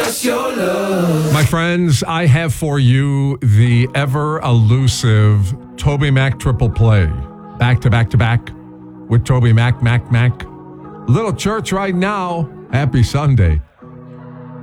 My friends, I have for you the ever elusive Toby Mac triple play. Back to back to back with Toby Mac. Little church right now. Happy Sunday.